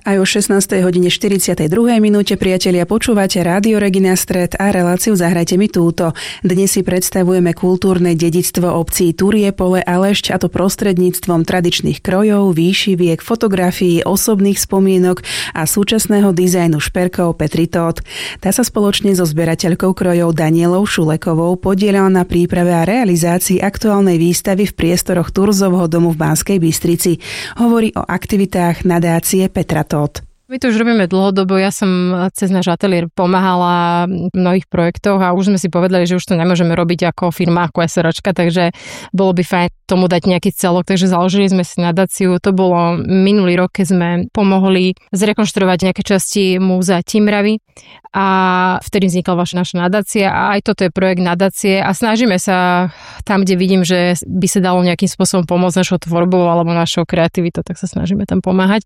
Aj o 16:42 minúte, priatelia, počúvate Rádio Regina Stred a reláciu Zahrajte mi túto. Dnes si predstavujeme kultúrne dedičstvo obcí Turiepole a Lešť, a to prostredníctvom tradičných krojov, výšiviek, fotografií, osobných spomienok a súčasného dizajnu šperkov Petry Todt. Tá sa spoločne so zberateľkou krojov Danielou Šulekovou podieľala na príprave a realizácii aktuálnej výstavy v priestoroch Turzovho domu v Banskej Bystrici. Hovorí o aktivitách nadácie Petra Todt. My to už robíme dlhodobo, ja som cez náš ateliér pomáhala v mnohých projektoch a už sme si povedali, že už to nemôžeme robiť ako firma, ako SROčka, takže bolo by fajn tomu dať nejaký celok, takže založili sme si nadáciu. To bolo minulý rok, keď sme pomohli zrekonštruovať nejaké časti múzea Timravy a vtedy vznikla naša nadácia a aj toto je projekt nadácie a snažíme sa tam, kde vidím, že by sa dalo nejakým spôsobom pomôcť našou tvorbou alebo našou kreativitou, tak sa snažíme tam pomáhať.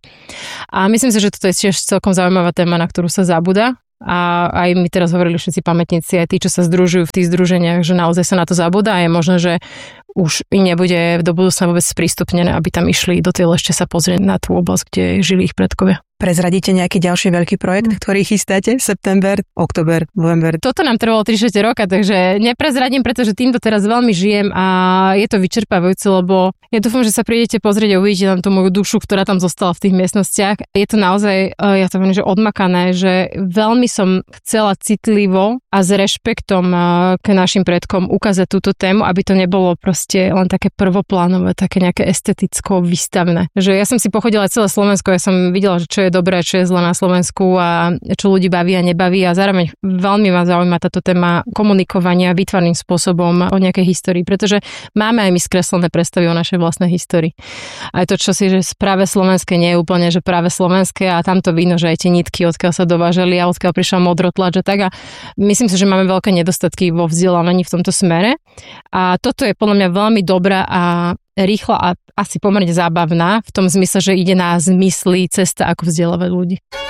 A myslím si, že toto je tiež celkom zaujímavá téma, na ktorú sa zabúda. A aj mi teraz hovorili všetci pamätníci, aj tí, čo sa združujú v tých združeniach, že naozaj sa na to zabúda a je možné, že už nebude do budúcna vôbec sprístupnené, aby tam išli do tej Lešte sa pozrieť na tú oblasť, kde žili ich predkovia. Prezradíte nejaký ďalší veľký projekt, ktorý chystáte? September, október, november? Toto nám trvalo 3-4 roka, takže neprezradím, pretože týmto teraz veľmi žijem a je to vyčerpávajúce, lebo ja dúfam, že sa prídete pozrieť a uvidíte tam tú moju dušu, ktorá tam zostala v tých miestnostiach. Je to naozaj, ja to viem, že odmakané, že veľmi som chcela citlivo a s rešpektom k našim predkom ukázať túto tému, aby to nebolo proste len také prvoplánové, také nejaké esteticko výstavné. Že ja som si pochodila celé Slovensko, ja som videla, že čo je dobré, čo je zlé na Slovensku a čo ľudí baví a nebaví a zároveň veľmi ma zaujíma táto téma komunikovania výtvarným spôsobom o nejakej histórii, pretože máme aj my skreslené predstavy o našej vlastnej histórii. Aj to, čo si, že práve slovenské nie je úplne, že práve slovenské a tamto víno, že aj tie nitky, odkiaľ sa dovážali a odkiaľ prišiel modrotlač a tak a myslím si, že máme veľké nedostatky vo vzdelávaní v tomto smere a toto je podľa mňa veľmi dobrá a rýchla a asi pomerne zábavná v tom zmysle, že ide na zmysly cesta, ako vzdelávať ľudí.